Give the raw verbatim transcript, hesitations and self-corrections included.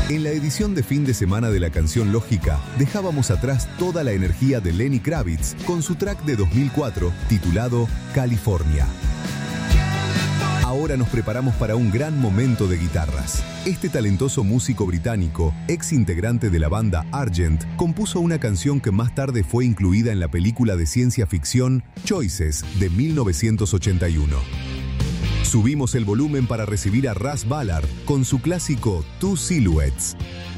En la edición de fin de semana de la canción Lógica, dejábamos atrás toda la energía de Lenny Kravitz con su track de dos mil cuatro titulado California. Ahora nos preparamos para un gran momento de guitarras. Este talentoso músico británico, ex integrante de la banda Argent, compuso una canción que más tarde fue incluida en la película de ciencia ficción Choices de mil novecientos ochenta y uno. Subimos el volumen para recibir a Russ Ballard con su clásico Two Silhouettes.